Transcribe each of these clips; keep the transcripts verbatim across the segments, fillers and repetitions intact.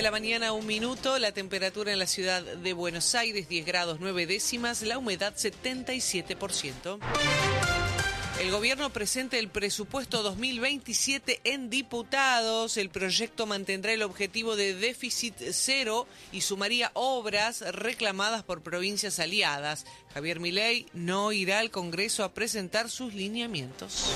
la mañana, un minuto, la temperatura en la ciudad de Buenos Aires, diez grados nueve décimas, la humedad setenta y siete por ciento. El gobierno presenta el presupuesto dos mil veintisiete en diputados. El proyecto mantendrá el objetivo de déficit cero y sumaría obras reclamadas por provincias aliadas. Javier Milei no irá al Congreso a presentar sus lineamientos.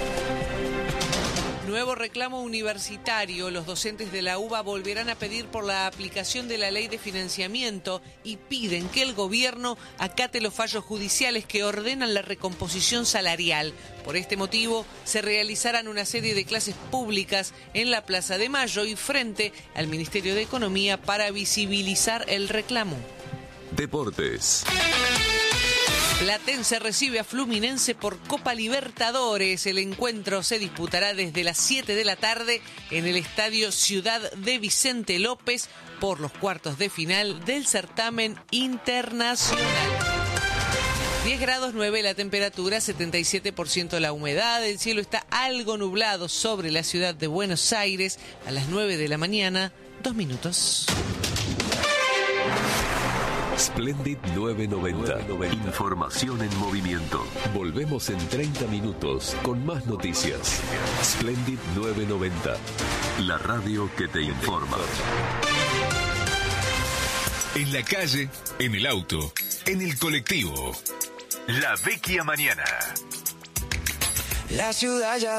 Nuevo reclamo universitario. Los docentes de la UBA volverán a pedir por la aplicación de la ley de financiamiento y piden que el gobierno acate los fallos judiciales que ordenan la recomposición salarial. Por este motivo, se realizarán una serie de clases públicas en la Plaza de Mayo y frente al Ministerio de Economía para visibilizar el reclamo. Deportes. Platense recibe a Fluminense por Copa Libertadores. El encuentro se disputará desde las siete de la tarde en el Estadio Ciudad de Vicente López por los cuartos de final del certamen internacional. diez grados nueve la temperatura, setenta y siete por ciento la humedad. El cielo está algo nublado sobre la ciudad de Buenos Aires. A las nueve de la mañana, dos minutos. Splendid nueve noventa. Información en movimiento. Volvemos en treinta minutos con más noticias. Splendid nueve noventa. La radio que te informa. En la calle, en el auto, en el colectivo. La Vecchia Mañana. La ciudad ya